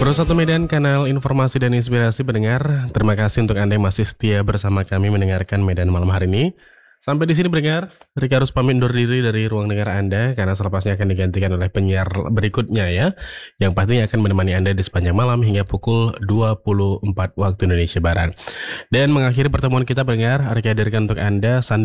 Satu Medan, kanal informasi dan inspirasi pendengar. Terima kasih untuk Anda yang masih setia bersama kami mendengarkan Medan malam hari ini. Sampai di sini pendengar, Rika harus pamit undur diri dari ruang dengar Anda karena selepasnya akan digantikan oleh penyiar berikutnya ya, yang pastinya akan menemani Anda di sepanjang malam hingga pukul 24 waktu Indonesia Barat. Dan mengakhiri pertemuan kita pendengar, Rika hadirkan untuk Anda